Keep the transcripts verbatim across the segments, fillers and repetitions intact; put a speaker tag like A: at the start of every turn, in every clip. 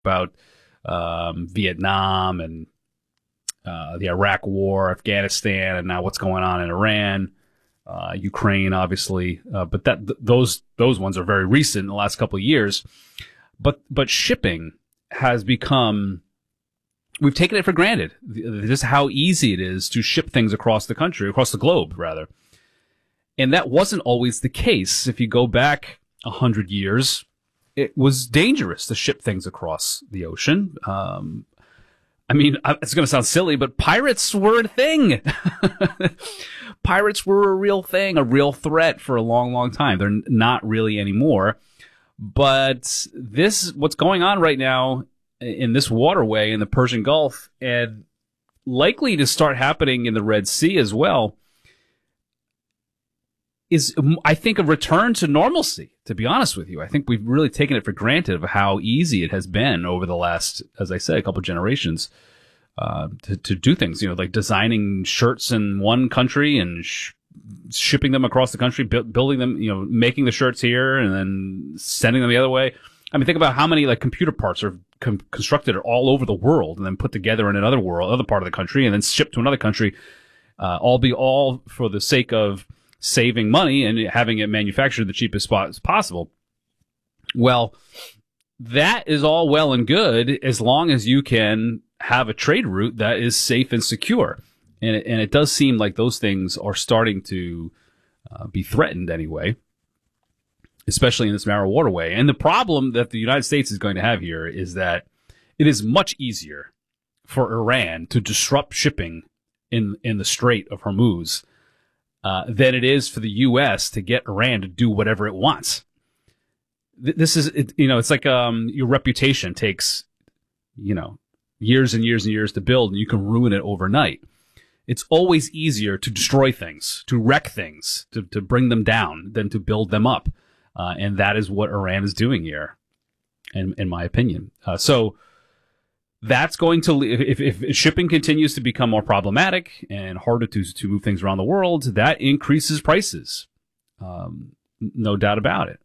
A: about um, Vietnam and uh, the Iraq War, Afghanistan, and now what's going on in Iran, uh, Ukraine, obviously. Uh, but that th- those those ones are very recent in the last couple of years. But but shipping has become, we've taken it for granted. Just how easy it is to ship things across the country, across the globe, rather. And that wasn't always the case. If you go back a hundred years, it was dangerous to ship things across the ocean. Um, I mean, it's going to sound silly, but pirates were a thing. Pirates were a real thing, a real threat for a long, long time. They're not really anymore. But this, what's going on right now in this waterway in the Persian Gulf, and likely to start happening in the Red Sea as well, is, I think, a return to normalcy, to be honest with you. I think we've really taken it for granted of how easy it has been over the last, as I said, a couple of generations uh, to, to do things, you know, like designing shirts in one country and sh- shipping them across the country, bu- building them, you know, making the shirts here and then sending them the other way. I mean, think about how many like computer parts are com- constructed all over the world and then put together in another world, other part of the country, and then shipped to another country, uh, all be all for the sake of saving money and having it manufactured the cheapest spot as possible. Well, that is all well and good as long as you can have a trade route that is safe and secure. And it, and it does seem like those things are starting to uh, be threatened anyway, especially in this narrow waterway. And the problem that the United States is going to have here is that it is much easier for Iran to disrupt shipping in, in the Strait of Hormuz uh, than it is for the U S to get Iran to do whatever it wants. Th- this is, it, you know, it's like um, your reputation takes, you know, years and years and years to build, and you can ruin it overnight. It's always easier to destroy things, to wreck things, to, to bring them down than to build them up. Uh, and that is what Iran is doing here, in, in my opinion. Uh, so that's going to, if, if shipping continues to become more problematic and harder to, to move things around the world, that increases prices. Um, no doubt about it.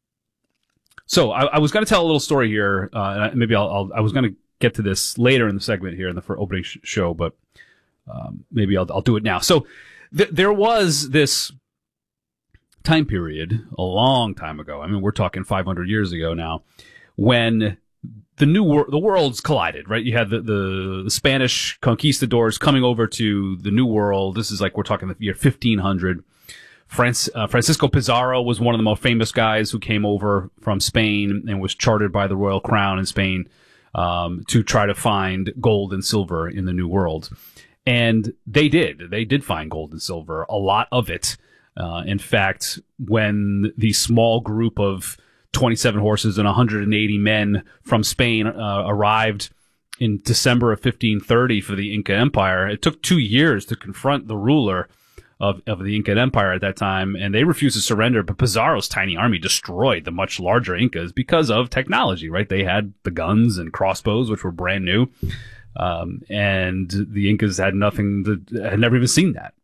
A: So I, I was going to tell a little story here. Uh, maybe I'll, I'll, I was going to get to this later in the segment here in the for opening sh- show, but Um, maybe I'll, I'll do it now. So th- there was this time period a long time ago. I mean, we're talking five hundred years ago now, when the new wor- the worlds collided, right? You had the, the, the Spanish conquistadors coming over to the New World. This is like, we're talking the year fifteen hundred. France, uh, Francisco Pizarro was one of the most famous guys who came over from Spain and was chartered by the royal crown in Spain um, to try to find gold and silver in the New World. And they did. They did find gold and silver, a lot of it. Uh, in fact, when the small group of twenty-seven horses and one hundred eighty men from Spain uh, arrived in December of fifteen thirty for the Inca Empire, it took two years to confront the ruler of, of the Inca Empire at that time, and they refused to surrender. But Pizarro's tiny army destroyed the much larger Incas because of technology, right? They had the guns and crossbows, which were brand new. Um, and the Incas had nothing to, had never even seen that.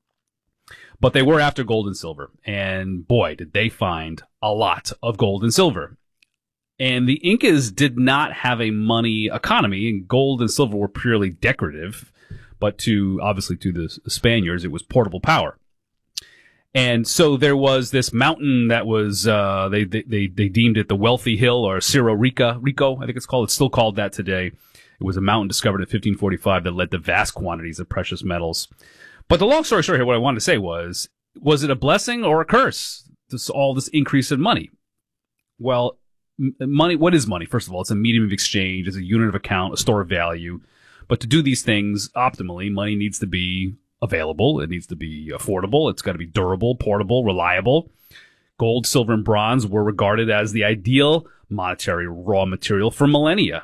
A: But they were after gold and silver. And boy, did they find a lot of gold and silver. And the Incas did not have a money economy, and gold and silver were purely decorative. But to, obviously to the Spaniards, it was portable power. And so there was this mountain that was, uh, they, they, they, they deemed it the Wealthy Hill, or Cerro Rico, Rico, I think it's called. It's still called that today. It was a mountain discovered in fifteen forty-five that led to vast quantities of precious metals. But the long story short here, what I wanted to say was, was it a blessing or a curse, this, all this increase in money? Well, m- money, what is money? First of all, it's a medium of exchange, it's a unit of account, a store of value. But to do these things optimally, money needs to be available, it needs to be affordable, it's got to be durable, portable, reliable. Gold, silver, and bronze were regarded as the ideal monetary raw material for millennia.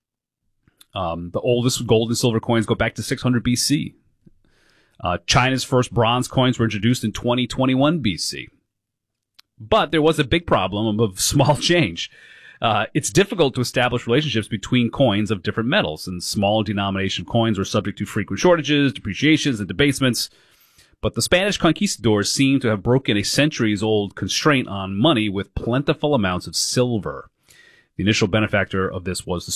A: Um, the oldest gold and silver coins go back to six hundred B C. Uh, China's first bronze coins were introduced in twenty twenty-one B C. But there was a big problem of small change. Uh, it's difficult to establish relationships between coins of different metals, and small denomination coins were subject to frequent shortages, depreciations, and debasements. But the Spanish conquistadors seem to have broken a centuries-old constraint on money with plentiful amounts of silver. The initial benefactor of this was the